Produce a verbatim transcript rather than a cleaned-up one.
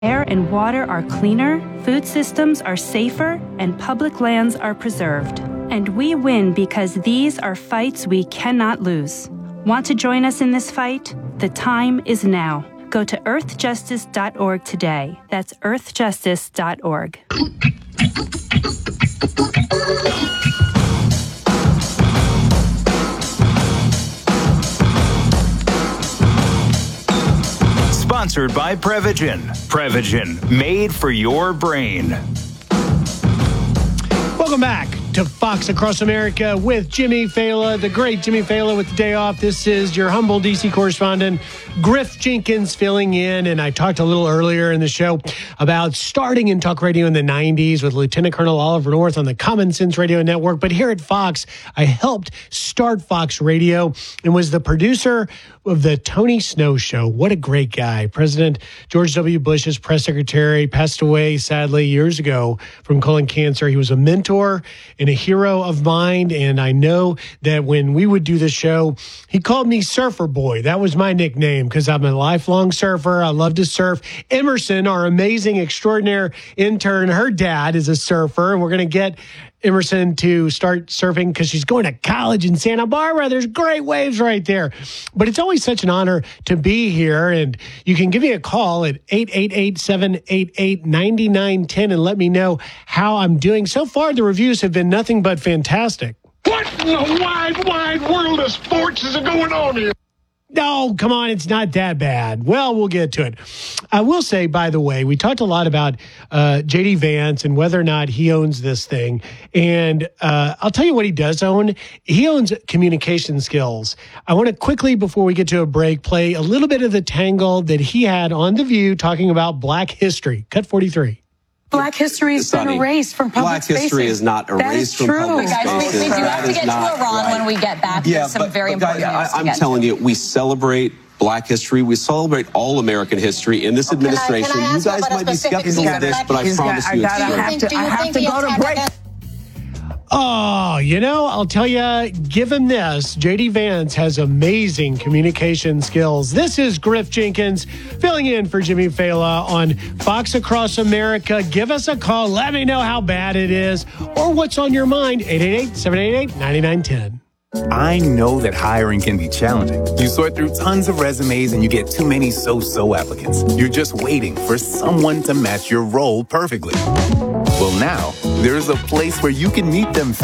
Air and water are cleaner, food systems are safer, and public lands are preserved. And we win because these are fights we cannot lose. Want to join us in this fight? The time is now. Go to earth justice dot org today. That's earth justice dot org. Sponsored by Prevagen. Prevagen, made for your brain. Welcome back to Fox Across America with Jimmy Fallon, the great Jimmy Fallon with the day off. This is your humble D C correspondent, Griff Jenkins, filling in. And I talked a little earlier in the show about starting in talk radio in the nineties with Lieutenant Colonel Oliver North on the Common Sense Radio Network. But here at Fox, I helped start Fox Radio and was the producer of the Tony Snow Show. What a great guy. President George W. Bush's press secretary passed away, sadly, years ago from colon cancer. He was a mentor and a hero of mine. And I know that when we would do the show, he called me Surfer Boy. That was my nickname because I'm a lifelong surfer. I love to surf. Emerson, our amazing, extraordinary intern, her dad is a surfer. And we're going to get Emerson to start surfing because she's going to college in Santa Barbara. There's great waves right there. But it's always such an honor to be here. And you can give me a call at eight eight eight, seven eight eight, nine nine one zero and let me know how I'm doing. So far, the reviews have been nothing but fantastic. What in the wide, wide world of sports is going on here? No, come on, it's not that bad. Well, we'll get to it. I will say, by the way, we talked a lot about uh, J D Vance and whether or not he owns this thing. And uh, I'll tell you what he does own. He owns communication skills. I want to quickly, before we get to a break, play a little bit of the tangle that he had on The View talking about Black history. Cut forty-three. Black history has been erased from public Black spaces. history is not erased from public spaces. Guys, we, we do have to get to Iran right. when we get back. Yeah, There's some but, very but guys, important news I, I'm to get telling to. you, we celebrate Black history. We celebrate all American history in this administration. Can I, can I you guys might be skeptical of this, but I promise you it's true. I have to, I have to go to break. Oh, you know, I'll tell you, give him this. J D Vance has amazing communication skills. This is Griff Jenkins filling in for Jimmy Fallon on Fox Across America. Give us a call. Let me know how bad it is or what's on your mind. eight eight eight, seven eight eight, nine nine one zero. I know that hiring can be challenging. You sort through tons of resumes and you get too many so-so applicants. You're just waiting for someone to match your role perfectly. Well, now, there's a place where you can meet them